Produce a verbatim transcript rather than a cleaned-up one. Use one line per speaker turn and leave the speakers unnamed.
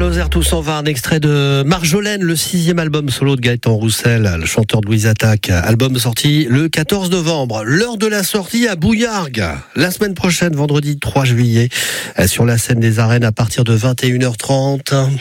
Lozère, tout s'en va, un extrait de Marjolaine, le sixième album solo de Gaëtan Roussel, le chanteur de Louise Attaque. Album sorti le quatorze novembre. L'heure de la sortie à Bouillargues. La semaine prochaine, vendredi trois juillet, sur la scène des arènes à partir de vingt et une heures trente.